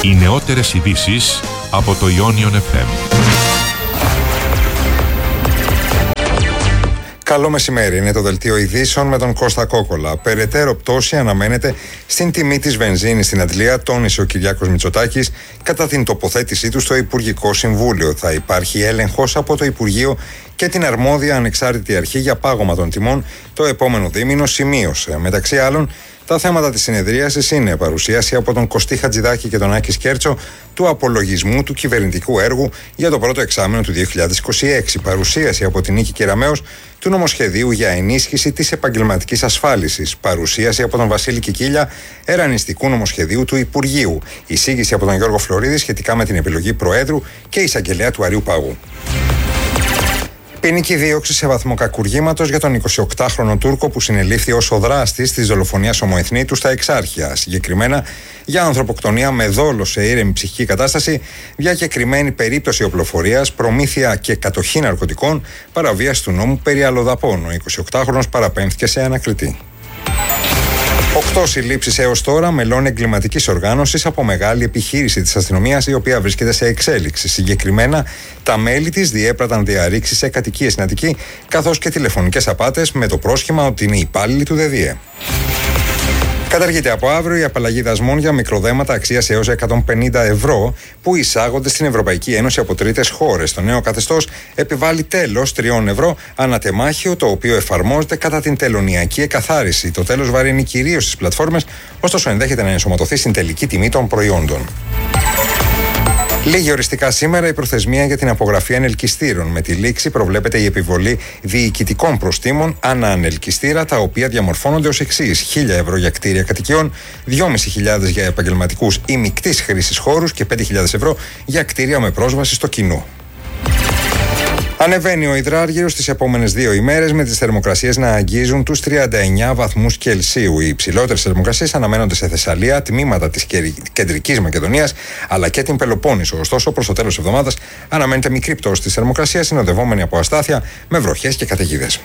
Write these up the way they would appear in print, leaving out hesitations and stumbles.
Οι νεότερες ειδήσεις από το Ionion FM. Καλό μεσημέρι, είναι το δελτίο ειδήσεων με τον Κώστα Κόκολα. Περαιτέρω πτώση αναμένεται στην τιμή της βενζίνης στην Αντλία, τόνισε ο Κυριάκος Μητσοτάκης κατά την τοποθέτησή του στο Υπουργικό Συμβούλιο. Θα υπάρχει έλεγχος από το Υπουργείο και την αρμόδια ανεξάρτητη αρχή για πάγωμα των τιμών το επόμενο δίμηνο, σημείωσε. Μεταξύ άλλων, τα θέματα της συνεδρίασης είναι παρουσίαση από τον Κωστή Χατζηδάκη και τον Άκη Σκέρτσο του απολογισμού του κυβερνητικού έργου για το πρώτο εξάμηνο του 2026, παρουσίαση από την Νίκη Κεραμέως του νομοσχεδίου για ενίσχυση της επαγγελματικής ασφάλισης, παρουσίαση από τον Βασίλη Κικίλια ερανιστικού νομοσχεδίου του Υπουργείου, εισήγηση από τον Γιώργο Φλωρίδη σχετικά με την επιλογή Προέδρου και εισαγγελέα του Αριού Πάγου. Ποινική δίωξη σε βαθμό κακουργήματος για τον 28χρονο Τούρκο που συνελήφθη ως ο δράστης της δολοφονίας ομοεθνήτου στα Εξάρχεια. Συγκεκριμένα για ανθρωποκτονία με δόλο σε ήρεμη ψυχική κατάσταση, διακεκριμένη περίπτωση οπλοφορίας, προμήθεια και κατοχή ναρκωτικών, παραβίαση του νόμου περί αλλοδαπών. Ο 28χρονος παραπέμφθηκε σε ανακριτή. 8 συλλήψεις έως τώρα μελών εγκληματικής οργάνωσης από μεγάλη επιχείρηση της αστυνομίας, η οποία βρίσκεται σε εξέλιξη. Συγκεκριμένα, τα μέλη της διέπραταν διαρρήξεις σε κατοικίες στην Αττική, καθώς και τηλεφωνικές απάτες με το πρόσχημα ότι είναι υπάλληλοι του ΔΔΕ. Καταργείται από αύριο η απαλλαγή δασμών για μικροδέματα αξίας έως 150 ευρώ που εισάγονται στην Ευρωπαϊκή Ένωση από τρίτες χώρες. Το νέο καθεστώς επιβάλλει τέλος 3 ευρώ ανατεμάχιο, το οποίο εφαρμόζεται κατά την τελωνειακή εκαθάριση. Το τέλος βαρύνει κυρίως στις πλατφόρμες, ωστόσο ενδέχεται να ενσωματωθεί στην τελική τιμή των προϊόντων. Λίγη οριστικά σήμερα η προθεσμία για την απογραφή ανελκυστήρων. Με τη λήξη προβλέπεται η επιβολή διοικητικών προστίμων ανά ανελκυστήρα, τα οποία διαμορφώνονται ως εξής: 1.000 ευρώ για κτίρια κατοικιών, 2.500 για επαγγελματικούς ή μεικτής χρήσης χώρους και 5.000 ευρώ για κτίρια με πρόσβαση στο κοινό. Ανεβαίνει ο υδράργυρος τις επόμενες 2 ημέρες, με τις θερμοκρασίες να αγγίζουν τους 39 βαθμούς Κελσίου. Οι υψηλότερες θερμοκρασίες αναμένονται σε Θεσσαλία, τμήματα της Κεντρικής Μακεδονίας αλλά και την Πελοπόννησο. Ωστόσο, προς το τέλος της εβδομάδας αναμένεται μικρή πτώση της θερμοκρασίας, συνοδευόμενη από αστάθεια με βροχές και καταιγίδες.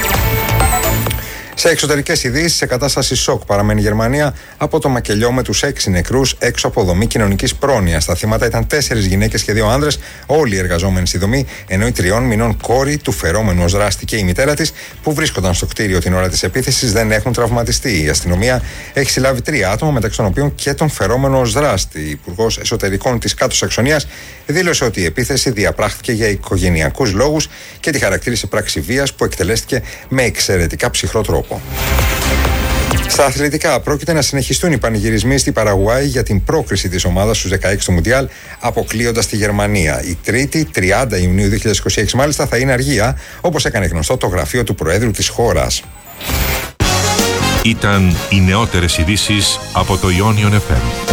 Σε εξωτερικές ειδήσεις, σε κατάσταση σοκ παραμένει η Γερμανία από το μακελιό με τους 6 νεκρούς έξω από δομή κοινωνικής πρόνοιας. Τα θύματα ήταν 4 γυναίκες και 2 άνδρες, όλοι οι εργαζόμενοι στη δομή, ενώ η 3 μηνών κόρη του φερόμενου ως δράστη και η μητέρα της, που βρίσκονταν στο κτίριο την ώρα της επίθεσης, δεν έχουν τραυματιστεί. Η αστυνομία έχει συλλάβει 3 άτομα, μεταξύ των οποίων και τον φερόμενο ως δράστη. Η Υπουργός Εσωτερικών της Κάτω Σαξονίας δήλωσε ότι η επίθεση διαπράχθηκε για οικογενειακούς λόγους και τη χαρακτήρισε πράξη βίας που εκτελέστηκε με εξαιρετικά ψυχρό τρόπο. Στα αθλητικά, πρόκειται να συνεχιστούν οι πανηγυρισμοί στη Παραγουάη για την πρόκριση της ομάδας στους 16 του Μουντιάλ, αποκλείοντας τη Γερμανία. Η Τρίτη, 30 Ιουνίου 2026 μάλιστα, θα είναι αργία, όπως έκανε γνωστό το γραφείο του Προέδρου της χώρας. Ήταν οι νεότερες ειδήσεις από το Ionion FM.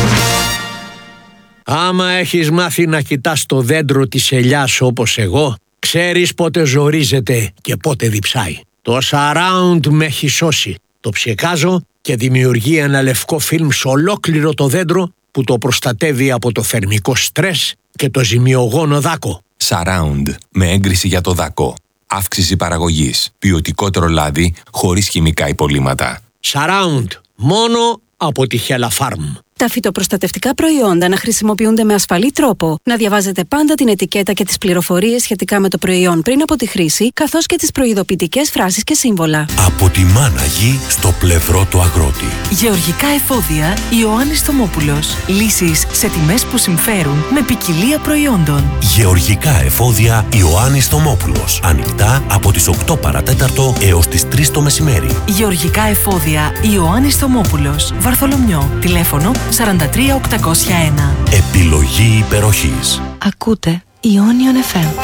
Άμα έχεις μάθει να κοιτάς το δέντρο της ελιάς όπως εγώ, ξέρεις πότε ζορίζεται και πότε διψάει. Το Surround με έχει σώσει. Το ψεκάζω και δημιουργεί ένα λευκό φιλμ σε ολόκληρο το δέντρο που το προστατεύει από το θερμικό στρες και το ζημιογόνο δάκο. Surround με έγκριση για το δάκο. Αύξηση παραγωγής. Ποιοτικότερο λάδι χωρίς χημικά υπολείμματα. Surround. Μόνο από τη Hella Farm. Τα φυτοπροστατευτικά προϊόντα να χρησιμοποιούνται με ασφαλή τρόπο. Να διαβάζετε πάντα την ετικέτα και τις πληροφορίες σχετικά με το προϊόν πριν από τη χρήση, καθώς και τις προειδοποιητικές φράσεις και σύμβολα. Από τη μάνα γη στο πλευρό του αγρότη. Γεωργικά εφόδια Ιωάννης Θωμόπουλος. Λύσεις σε τιμές που συμφέρουν με ποικιλία προϊόντων. Γεωργικά εφόδια Ιωάννης Θωμόπουλος. Ανοιχτά από τις 8 παρατέταρτο έως τις 3 το μεσημέρι. Γεωργικά εφόδια Ιωάννης Θωμόπουλος. Βαρθολομιό. Τηλέφωνο 43801. Επιλογή υπεροχής. Ακούτε Ionion FM.